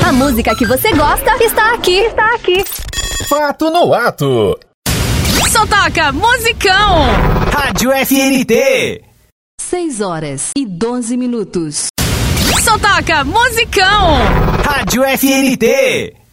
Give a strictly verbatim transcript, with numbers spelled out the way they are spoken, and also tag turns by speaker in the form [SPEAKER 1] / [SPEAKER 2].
[SPEAKER 1] A música que você gosta está aqui, está aqui.
[SPEAKER 2] Fato no ato.
[SPEAKER 3] Só toca musicão.
[SPEAKER 4] Rádio F N T.
[SPEAKER 5] seis horas e doze minutos.
[SPEAKER 3] Só toca musicão.
[SPEAKER 4] Rádio F N T.